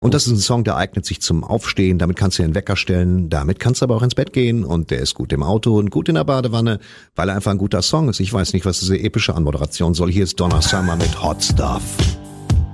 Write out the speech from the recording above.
Und das ist ein Song, der eignet sich zum Aufstehen, damit kannst du dir einen Wecker stellen, damit kannst du aber auch ins Bett gehen und der ist gut im Auto und gut in der Badewanne, weil er einfach ein guter Song ist. Ich weiß nicht, was diese epische Anmoderation soll. Hier ist Donna Summer mit Hot Stuff.